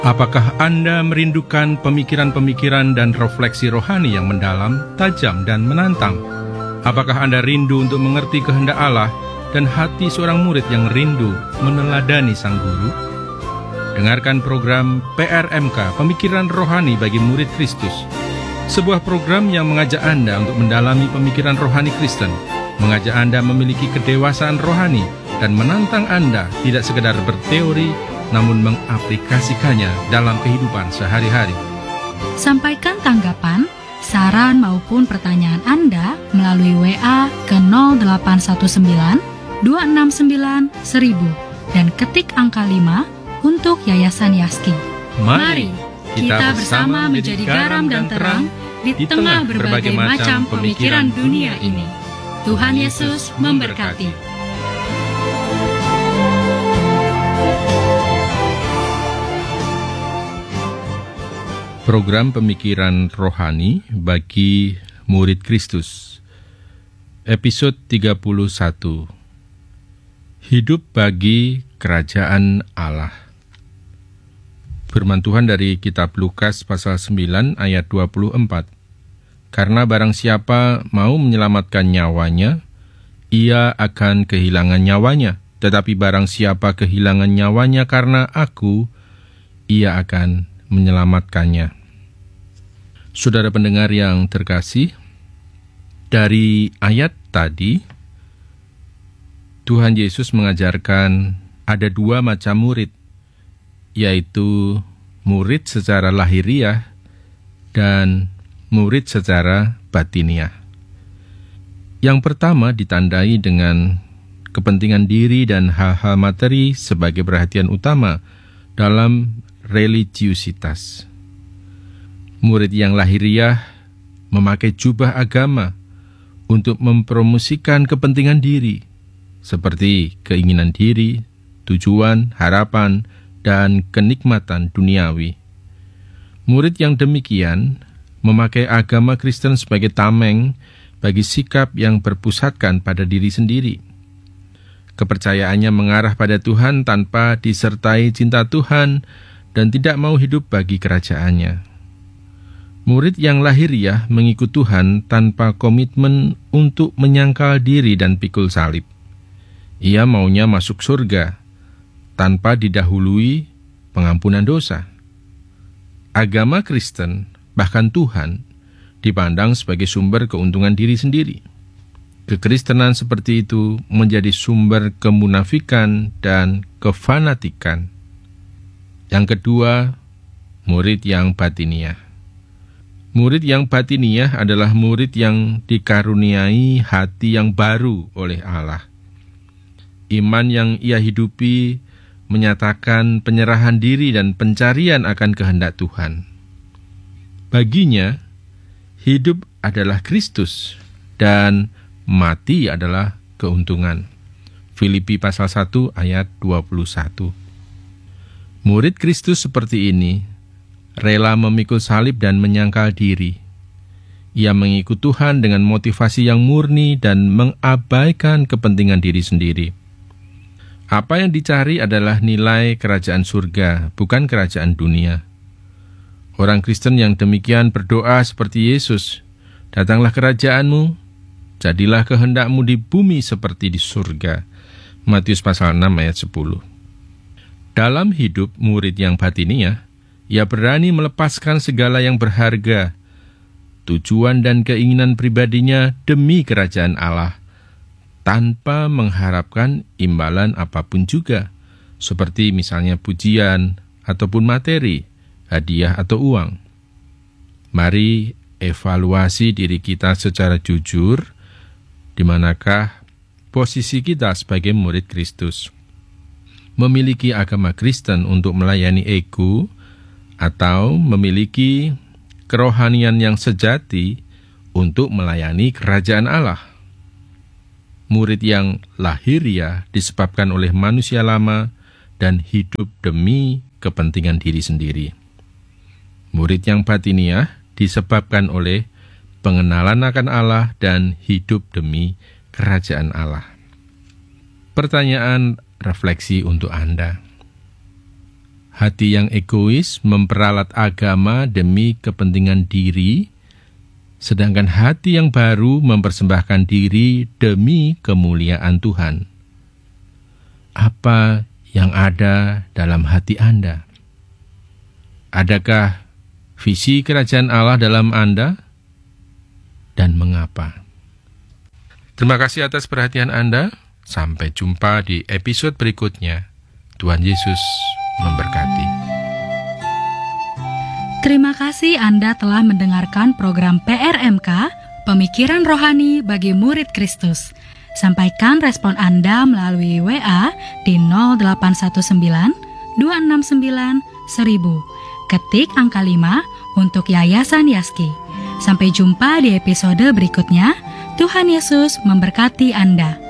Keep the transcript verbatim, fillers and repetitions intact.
Apakah Anda merindukan pemikiran-pemikiran dan refleksi rohani yang mendalam, tajam, dan menantang? Apakah Anda rindu untuk mengerti kehendak Allah dan hati seorang murid yang rindu meneladani Sang Guru? Dengarkan program P R M K, Pemikiran Rohani bagi Murid Kristus. Sebuah program yang mengajak Anda untuk mendalami pemikiran rohani Kristen, mengajak Anda memiliki kedewasaan rohani, dan menantang Anda tidak sekedar berteori, namun mengaplikasikannya dalam kehidupan sehari-hari. Sampaikan tanggapan, saran maupun pertanyaan Anda melalui W A ke nol delapan satu sembilan dua enam sembilan seribu dan ketik angka lima untuk Yayasan Yaski. Mari kita bersama menjadi garam dan terang di tengah berbagai macam pemikiran dunia ini. Tuhan Yesus memberkati. Program Pemikiran Rohani bagi Murid Kristus, episode tiga puluh satu. Hidup bagi Kerajaan Allah. Firman Tuhan dari kitab Lukas pasal sembilan ayat dua puluh empat. Karena barang siapa mau menyelamatkan nyawanya, ia akan kehilangan nyawanya. Tetapi barang siapa kehilangan nyawanya karena aku, ia akan menyelamatkannya. Saudara pendengar yang terkasih, dari ayat tadi, Tuhan Yesus mengajarkan ada dua macam murid, yaitu murid secara lahiriah dan murid secara batiniah. Yang pertama ditandai dengan kepentingan diri dan hal-hal materi sebagai perhatian utama dalam religiusitas. Murid yang lahiriah memakai jubah agama untuk mempromosikan kepentingan diri, seperti keinginan diri, tujuan, harapan, dan kenikmatan duniawi. Murid yang demikian memakai agama Kristen sebagai tameng bagi sikap yang berpusatkan pada diri sendiri. Kepercayaannya mengarah pada Tuhan tanpa disertai cinta Tuhan dan tidak mau hidup bagi kerajaannya. Murid yang lahiriah mengikut Tuhan tanpa komitmen untuk menyangkal diri dan pikul salib. Ia maunya masuk surga tanpa didahului pengampunan dosa. Agama Kristen, bahkan Tuhan, dipandang sebagai sumber keuntungan diri sendiri. Kekristenan seperti itu menjadi sumber kemunafikan dan kefanatikan. Yang kedua, murid yang batiniah. Murid yang batiniah adalah murid yang dikaruniai hati yang baru oleh Allah. Iman yang ia hidupi menyatakan penyerahan diri dan pencarian akan kehendak Tuhan. Baginya, hidup adalah Kristus dan mati adalah keuntungan. Filipi pasal satu ayat dua puluh satu. Murid Kristus seperti ini rela memikul salib dan menyangkal diri. Ia mengikut Tuhan dengan motivasi yang murni dan mengabaikan kepentingan diri sendiri. Apa yang dicari adalah nilai kerajaan surga, bukan kerajaan dunia. Orang Kristen yang demikian berdoa seperti Yesus, "Datanglah kerajaanmu, jadilah kehendakmu di bumi seperti di surga." Matius pasal enam ayat sepuluh. Dalam hidup murid yang batiniah, ia berani melepaskan segala yang berharga, tujuan dan keinginan pribadinya demi kerajaan Allah, tanpa mengharapkan imbalan apapun juga, seperti misalnya pujian ataupun materi, hadiah atau uang. Mari evaluasi diri kita secara jujur, di manakah posisi kita sebagai murid Kristus. Memiliki agama Kristen untuk melayani ego, atau memiliki kerohanian yang sejati untuk melayani kerajaan Allah. Murid yang lahiriah disebabkan oleh manusia lama dan hidup demi kepentingan diri sendiri. Murid yang batiniah disebabkan oleh pengenalan akan Allah dan hidup demi kerajaan Allah. Pertanyaan refleksi untuk Anda. Hati yang egois memperalat agama demi kepentingan diri, sedangkan hati yang baru mempersembahkan diri demi kemuliaan Tuhan. Apa yang ada dalam hati Anda? Adakah visi kerajaan Allah dalam Anda? Dan mengapa? Terima kasih atas perhatian Anda. Sampai jumpa di episode berikutnya. Tuhan Yesus memberkati. Terima kasih Anda telah mendengarkan program P R M K, Pemikiran Rohani bagi Murid Kristus. Sampaikan respon Anda melalui W A di nol delapan satu sembilan dua enam sembilan seribu. Ketik angka lima untuk Yayasan Yaski. Sampai jumpa di episode berikutnya. Tuhan Yesus memberkati Anda.